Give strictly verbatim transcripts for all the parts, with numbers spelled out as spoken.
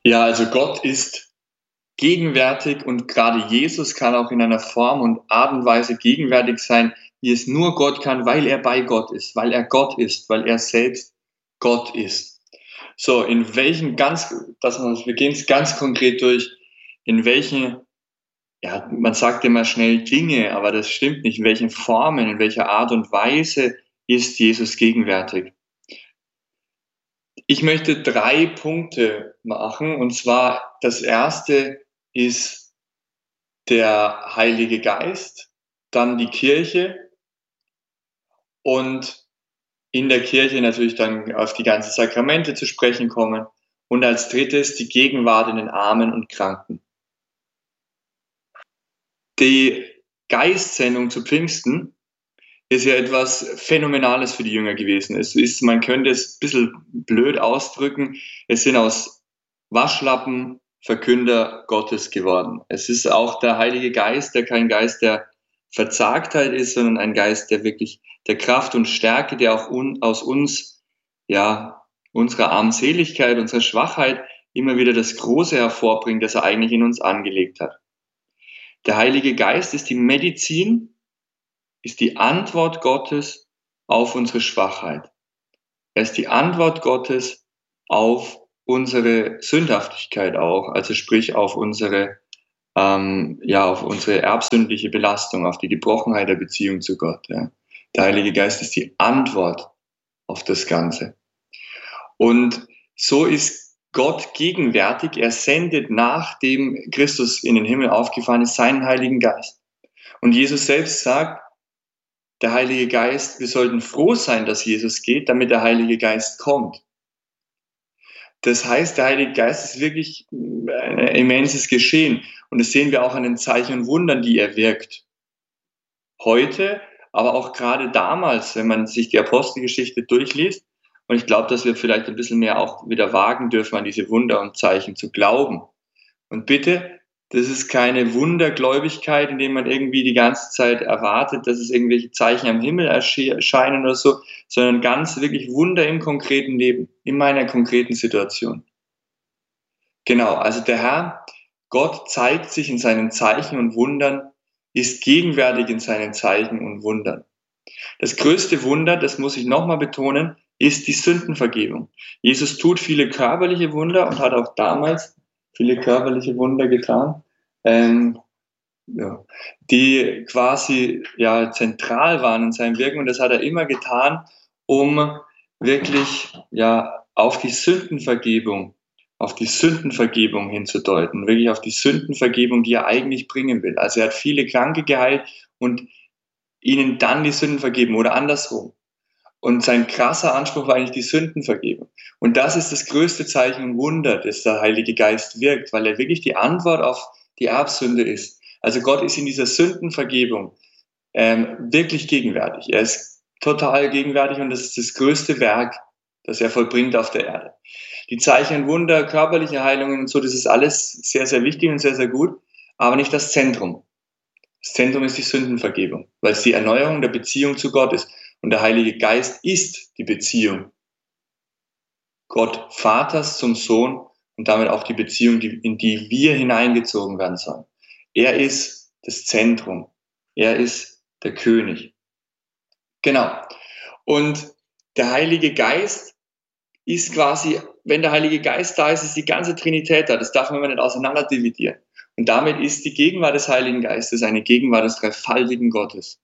Ja, also Gott ist gegenwärtig und gerade Jesus kann auch in einer Form und Art und Weise gegenwärtig sein, wie es nur Gott kann, weil er bei Gott ist, weil er Gott ist, weil er selbst Gott ist. So, in welchen ganz, dass man, wir gehen es ganz konkret durch, in welchen, ja, man sagt immer schnell Dinge, aber das stimmt nicht, in welchen Formen, in welcher Art und Weise ist Jesus gegenwärtig. Ich möchte drei Punkte machen, und zwar das erste ist der Heilige Geist, dann die Kirche und in der Kirche natürlich dann auf die ganzen Sakramente zu sprechen kommen und als drittes die Gegenwart in den Armen und Kranken. Die Geistsendung zu Pfingsten ist ja etwas Phänomenales für die Jünger gewesen. Es ist, man könnte es ein bisschen blöd ausdrücken, es sind aus Waschlappen Verkünder Gottes geworden. Es ist auch der Heilige Geist, der kein Geist der Verzagtheit ist, sondern ein Geist der wirklich der Kraft und Stärke, der auch un, aus uns, ja, unserer Armseligkeit, unserer Schwachheit immer wieder das Große hervorbringt, das er eigentlich in uns angelegt hat. Der Heilige Geist ist die Medizin, ist die Antwort Gottes auf unsere Schwachheit. Er ist die Antwort Gottes auf unsere Sündhaftigkeit auch, also sprich auf unsere, ähm, ja, auf unsere erbsündliche Belastung, auf die Gebrochenheit der Beziehung zu Gott. Ja. Der Heilige Geist ist die Antwort auf das Ganze. Und so ist Gott gegenwärtig. Er sendet, nachdem Christus in den Himmel aufgefahren ist, seinen Heiligen Geist. Und Jesus selbst sagt, der Heilige Geist, wir sollten froh sein, dass Jesus geht, damit der Heilige Geist kommt. Das heißt, der Heilige Geist ist wirklich ein immenses Geschehen. Und das sehen wir auch an den Zeichen und Wundern, die er wirkt. Heute, aber auch gerade damals, wenn man sich die Apostelgeschichte durchliest. Und ich glaube, dass wir vielleicht ein bisschen mehr auch wieder wagen dürfen, an diese Wunder und Zeichen zu glauben. Und bitte, das ist keine Wundergläubigkeit, indem man irgendwie die ganze Zeit erwartet, dass es irgendwelche Zeichen am Himmel erscheinen oder so, sondern ganz wirklich Wunder im konkreten Leben, in meiner konkreten Situation. Genau, also der Herr, Gott zeigt sich in seinen Zeichen und Wundern, ist gegenwärtig in seinen Zeichen und Wundern. Das größte Wunder, das muss ich nochmal betonen, ist die Sündenvergebung. Jesus tut viele körperliche Wunder und hat auch damals viele körperliche Wunder getan, ähm, ja, die quasi ja, zentral waren in seinem Wirken. Und das hat er immer getan, um wirklich ja, auf die Sündenvergebung, auf die Sündenvergebung hinzudeuten, wirklich auf die Sündenvergebung, die er eigentlich bringen will. Also er hat viele Kranke geheilt und ihnen dann die Sünden vergeben oder andersrum. Und sein krasser Anspruch war eigentlich die Sündenvergebung. Und das ist das größte Zeichen und Wunder, das der Heilige Geist wirkt, weil er wirklich die Antwort auf die Erbsünde ist. Also Gott ist in dieser Sündenvergebung ähm, wirklich gegenwärtig. Er ist total gegenwärtig und das ist das größte Werk, das er vollbringt auf der Erde. Die Zeichen und Wunder, körperliche Heilungen und so, das ist alles sehr, sehr wichtig und sehr, sehr gut, aber nicht das Zentrum. Das Zentrum ist die Sündenvergebung, weil es die Erneuerung der Beziehung zu Gott ist. Und der Heilige Geist ist die Beziehung Gott Vaters zum Sohn und damit auch die Beziehung, in die wir hineingezogen werden sollen. Er ist das Zentrum. Er ist der König. Genau. Und der Heilige Geist ist quasi, wenn der Heilige Geist da ist, ist die ganze Trinität da. Das darf man nicht auseinander dividieren. Und damit ist die Gegenwart des Heiligen Geistes eine Gegenwart des dreifaltigen Gottes.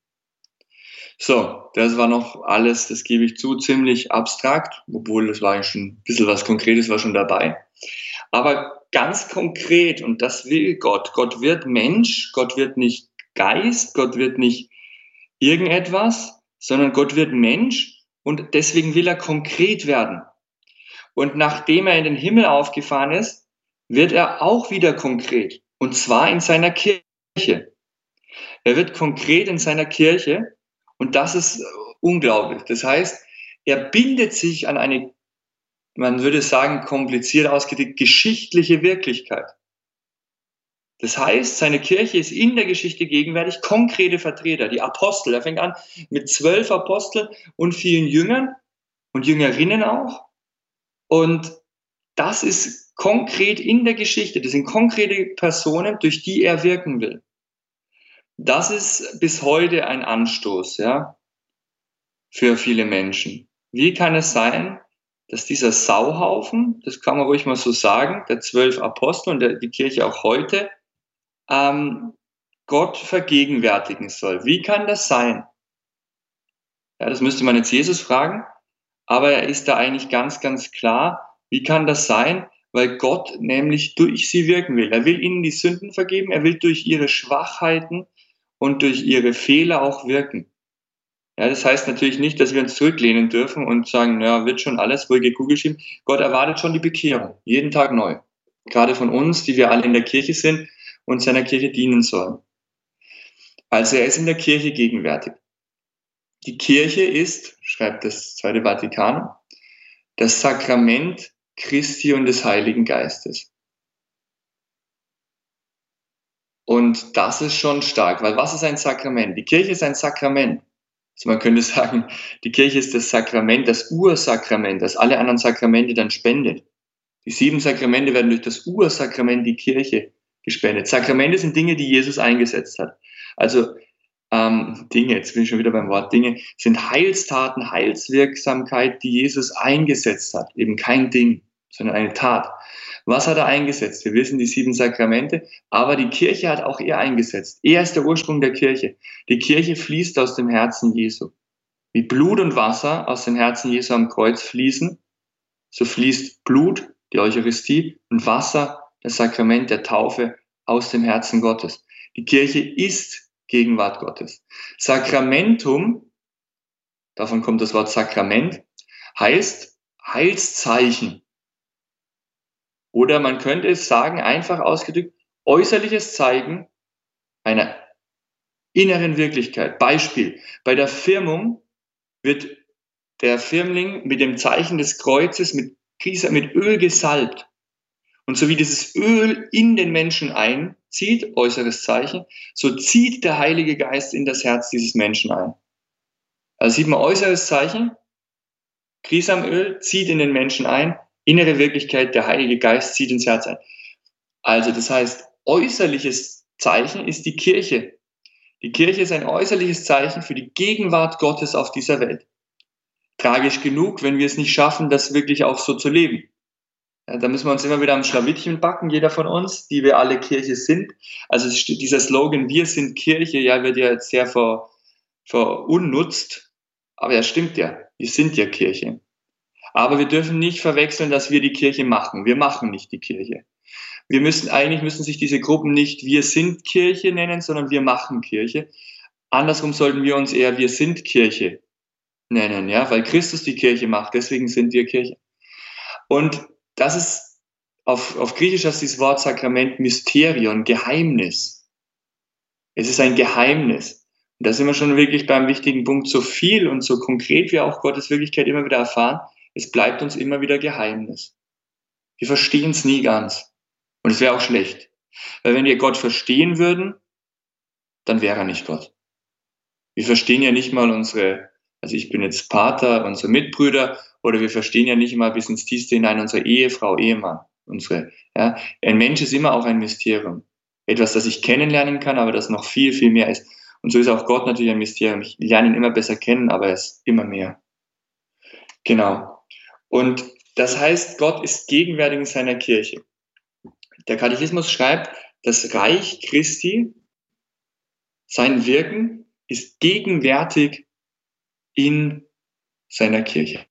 So, das war noch alles, das gebe ich zu, ziemlich abstrakt, obwohl das war ja schon ein bisschen was Konkretes war schon dabei. Aber ganz konkret, und das will Gott, Gott wird Mensch, Gott wird nicht Geist, Gott wird nicht irgendetwas, sondern Gott wird Mensch und deswegen will er konkret werden. Und nachdem er in den Himmel aufgefahren ist, wird er auch wieder konkret, und zwar in seiner Kirche. Er wird konkret in seiner Kirche. Und das ist unglaublich. Das heißt, er bindet sich an eine, man würde sagen, kompliziert ausgedrückt, geschichtliche Wirklichkeit. Das heißt, seine Kirche ist in der Geschichte gegenwärtig, konkrete Vertreter, die Apostel. Er fängt an mit zwölf Aposteln und vielen Jüngern und Jüngerinnen auch. Und das ist konkret in der Geschichte, das sind konkrete Personen, durch die er wirken will. Das ist bis heute ein Anstoß, ja, für viele Menschen. Wie kann es sein, dass dieser Sauhaufen, das kann man ruhig mal so sagen, der zwölf Apostel und der, die Kirche auch heute, ähm, Gott vergegenwärtigen soll? Wie kann das sein? Ja, das müsste man jetzt Jesus fragen, aber er ist da eigentlich ganz, ganz klar. Wie kann das sein? Weil Gott nämlich durch sie wirken will. Er will ihnen die Sünden vergeben, er will durch ihre Schwachheiten und durch ihre Fehler auch wirken. Ja, das heißt natürlich nicht, dass wir uns zurücklehnen dürfen und sagen, naja, wird schon alles ruhige Kugel schieben. Gott erwartet schon die Bekehrung, jeden Tag neu. Gerade von uns, die wir alle in der Kirche sind und seiner Kirche dienen sollen. Also er ist in der Kirche gegenwärtig. Die Kirche ist, schreibt das Zweite Vatikan, das Sakrament Christi und des Heiligen Geistes. Und das ist schon stark, weil was ist ein Sakrament? Die Kirche ist ein Sakrament. Also man könnte sagen, die Kirche ist das Sakrament, das Ursakrament, das alle anderen Sakramente dann spendet. Die sieben Sakramente werden durch das Ursakrament, die Kirche, gespendet. Sakramente sind Dinge, die Jesus eingesetzt hat. Also ähm, Dinge, jetzt bin ich schon wieder beim Wort Dinge, sind Heilstaten, Heilswirksamkeit, die Jesus eingesetzt hat. Eben kein Ding, sondern eine Tat. Was hat er eingesetzt? Wir wissen die sieben Sakramente, aber die Kirche hat auch er eingesetzt. Er ist der Ursprung der Kirche. Die Kirche fließt aus dem Herzen Jesu. Wie Blut und Wasser aus dem Herzen Jesu am Kreuz fließen, so fließt Blut, die Eucharistie, und Wasser, das Sakrament der Taufe, aus dem Herzen Gottes. Die Kirche ist Gegenwart Gottes. Sakramentum, davon kommt das Wort Sakrament, heißt Heilszeichen. Oder man könnte es sagen, einfach ausgedrückt, äußerliches Zeigen einer inneren Wirklichkeit. Beispiel, bei der Firmung wird der Firmling mit dem Zeichen des Kreuzes mit, mit Öl gesalbt. Und so wie dieses Öl in den Menschen einzieht, äußeres Zeichen, so zieht der Heilige Geist in das Herz dieses Menschen ein. Also sieht man äußeres Zeichen, Krisamöl zieht in den Menschen ein, innere Wirklichkeit, der Heilige Geist zieht ins Herz ein. Also das heißt, äußerliches Zeichen ist die Kirche. Die Kirche ist ein äußerliches Zeichen für die Gegenwart Gottes auf dieser Welt. Tragisch genug, wenn wir es nicht schaffen, das wirklich auch so zu leben. Ja, da müssen wir uns immer wieder am Schlawittchen backen, jeder von uns, die wir alle Kirche sind. Also dieser Slogan, wir sind Kirche, ja, wird ja jetzt sehr ver, verunnutzt, aber ja, stimmt ja, wir sind ja Kirche. Aber wir dürfen nicht verwechseln, dass wir die Kirche machen. Wir machen nicht die Kirche. Wir müssen, eigentlich müssen sich diese Gruppen nicht wir sind Kirche nennen, sondern wir machen Kirche. Andersrum sollten wir uns eher wir sind Kirche nennen, ja, weil Christus die Kirche macht, deswegen sind wir Kirche. Und das ist, auf, auf Griechisch heißt dieses Wort Sakrament Mysterion, Geheimnis. Es ist ein Geheimnis. Und da sind wir schon wirklich beim wichtigen Punkt, so viel und so konkret wir auch Gottes Wirklichkeit immer wieder erfahren, es bleibt uns immer wieder Geheimnis. Wir verstehen es nie ganz. Und es wäre auch schlecht. Weil wenn wir Gott verstehen würden, dann wäre er nicht Gott. Wir verstehen ja nicht mal unsere, also ich bin jetzt Pater, unsere Mitbrüder, oder wir verstehen ja nicht mal bis ins Tiefste hinein unsere Ehefrau, Ehemann, unsere, ja. Ein Mensch ist immer auch ein Mysterium. Etwas, das ich kennenlernen kann, aber das noch viel, viel mehr ist. Und so ist auch Gott natürlich ein Mysterium. Ich lerne ihn immer besser kennen, aber er ist immer mehr. Genau. Und das heißt, Gott ist gegenwärtig in seiner Kirche. Der Katechismus schreibt, das Reich Christi, sein Wirken ist gegenwärtig in seiner Kirche.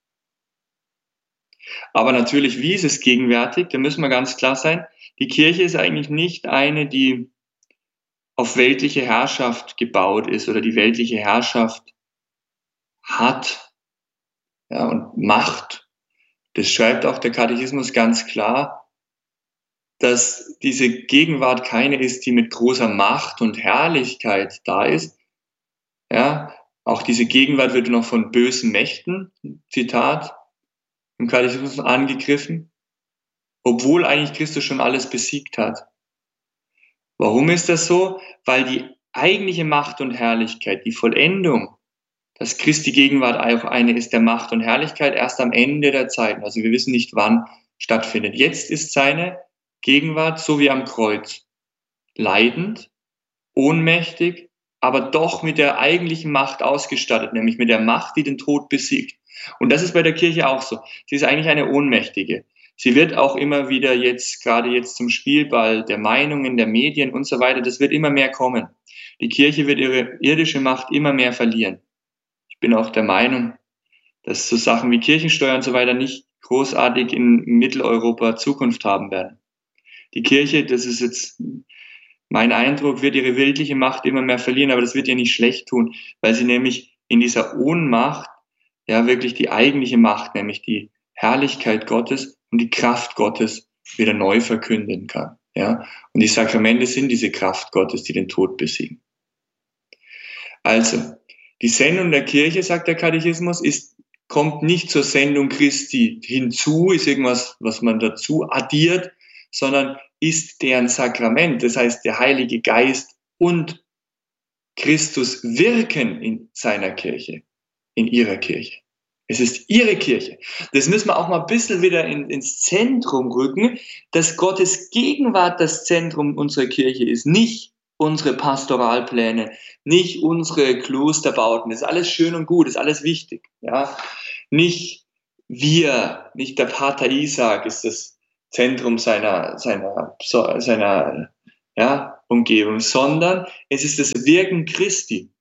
Aber natürlich, wie ist es gegenwärtig? Da müssen wir ganz klar sein, die Kirche ist eigentlich nicht eine, die auf weltliche Herrschaft gebaut ist oder die weltliche Herrschaft hat, ja, und Macht. Das schreibt auch der Katechismus ganz klar, dass diese Gegenwart keine ist, die mit großer Macht und Herrlichkeit da ist. Ja, auch diese Gegenwart wird noch von bösen Mächten, Zitat, im Katechismus angegriffen, obwohl eigentlich Christus schon alles besiegt hat. Warum ist das so? Weil die eigentliche Macht und Herrlichkeit, die Vollendung, dass Christi Gegenwart auch eine ist der Macht und Herrlichkeit, erst am Ende der Zeiten. Also wir wissen nicht wann, stattfindet. Jetzt ist seine Gegenwart so wie am Kreuz. Leidend, ohnmächtig, aber doch mit der eigentlichen Macht ausgestattet, nämlich mit der Macht, die den Tod besiegt. Und das ist bei der Kirche auch so. Sie ist eigentlich eine Ohnmächtige. Sie wird auch immer wieder jetzt, gerade jetzt zum Spielball der Meinungen, der Medien und so weiter, das wird immer mehr kommen. Die Kirche wird ihre irdische Macht immer mehr verlieren. Ich bin auch der Meinung, dass so Sachen wie Kirchensteuer und so weiter nicht großartig in Mitteleuropa Zukunft haben werden. Die Kirche, das ist jetzt mein Eindruck, wird ihre weltliche Macht immer mehr verlieren, aber das wird ihr nicht schlecht tun, weil sie nämlich in dieser Ohnmacht ja wirklich die eigentliche Macht, nämlich die Herrlichkeit Gottes und die Kraft Gottes wieder neu verkünden kann. Ja? Und die Sakramente sind diese Kraft Gottes, die den Tod besiegen. Also, die Sendung der Kirche, sagt der Katechismus, ist, kommt nicht zur Sendung Christi hinzu, ist irgendwas, was man dazu addiert, sondern ist deren Sakrament. Das heißt, der Heilige Geist und Christus wirken in seiner Kirche, in ihrer Kirche. Es ist ihre Kirche. Das müssen wir auch mal ein bisschen wieder in, ins Zentrum rücken, dass Gottes Gegenwart das Zentrum unserer Kirche ist, nicht unsere Pastoralpläne, nicht unsere Klosterbauten. Das ist alles schön und gut, das ist alles wichtig. Ja? Nicht wir, nicht der Pater Isaac ist das Zentrum seiner, seiner, seiner ja, Umgebung, sondern es ist das Wirken Christi.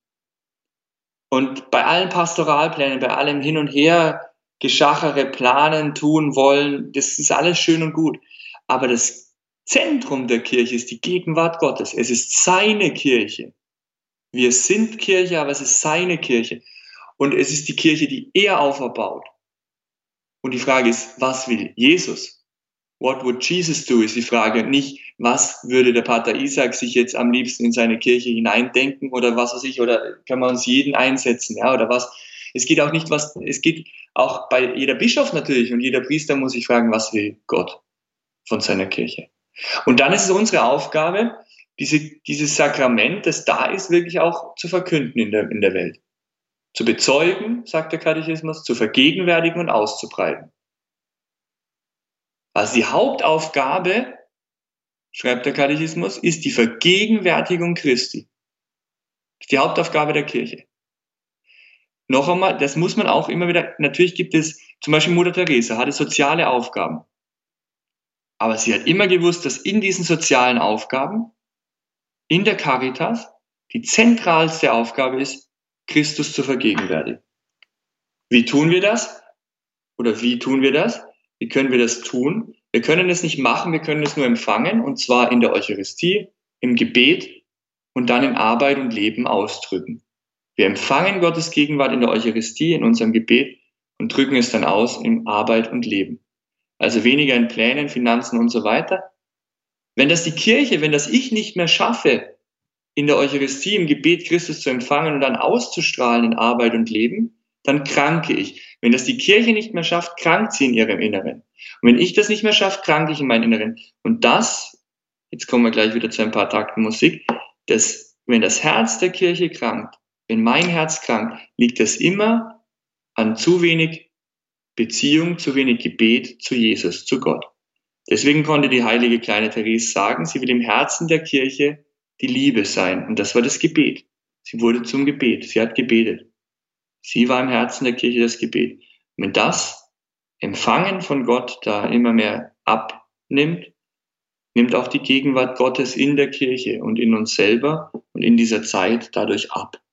Und bei allen Pastoralplänen, bei allem Hin und Her, Geschachere, Planen, tun wollen, das ist alles schön und gut. Aber das Zentrum der Kirche ist die Gegenwart Gottes. Es ist seine Kirche. Wir sind Kirche, aber es ist seine Kirche. Und es ist die Kirche, die er auferbaut. Und die Frage ist, was will Jesus? What would Jesus do, ist die Frage. Nicht, was würde der Pater Isaac sich jetzt am liebsten in seine Kirche hineindenken oder was weiß ich, oder kann man uns jeden einsetzen, ja, oder was. Es geht auch nicht, was, es geht auch bei jeder Bischof natürlich und jeder Priester muss sich fragen, was will Gott von seiner Kirche? Und dann ist es unsere Aufgabe, diese, dieses Sakrament, das da ist, wirklich auch zu verkünden in der, in der Welt. Zu bezeugen, sagt der Katechismus, zu vergegenwärtigen und auszubreiten. Also die Hauptaufgabe, schreibt der Katechismus, ist die Vergegenwärtigung Christi. Das ist die Hauptaufgabe der Kirche. Noch einmal, das muss man auch immer wieder, natürlich gibt es, zum Beispiel Mutter Teresa hatte soziale Aufgaben. Aber sie hat immer gewusst, dass in diesen sozialen Aufgaben, in der Caritas, die zentralste Aufgabe ist, Christus zu vergegenwärtigen. Wie tun wir das? Oder wie tun wir das? Wie können wir das tun? Wir können es nicht machen, wir können es nur empfangen, und zwar in der Eucharistie, im Gebet und dann in Arbeit und Leben ausdrücken. Wir empfangen Gottes Gegenwart in der Eucharistie, in unserem Gebet und drücken es dann aus in Arbeit und Leben. Also weniger in Plänen, Finanzen und so weiter. Wenn das die Kirche, wenn das ich nicht mehr schaffe, in der Eucharistie, im Gebet Christus zu empfangen und dann auszustrahlen in Arbeit und Leben, dann kranke ich. Wenn das die Kirche nicht mehr schafft, krankt sie in ihrem Inneren. Und wenn ich das nicht mehr schaffe, kranke ich in meinem Inneren. Und das, jetzt kommen wir gleich wieder zu ein paar Takten Musik, dass, wenn das Herz der Kirche krankt, wenn mein Herz krankt, liegt das immer an zu wenig Beziehung, zu wenig Gebet zu Jesus, zu Gott. Deswegen konnte die heilige kleine Therese sagen, sie will im Herzen der Kirche die Liebe sein. Und das war das Gebet. Sie wurde zum Gebet. Sie hat gebetet. Sie war im Herzen der Kirche das Gebet. Und wenn das Empfangen von Gott da immer mehr abnimmt, nimmt auch die Gegenwart Gottes in der Kirche und in uns selber und in dieser Zeit dadurch ab.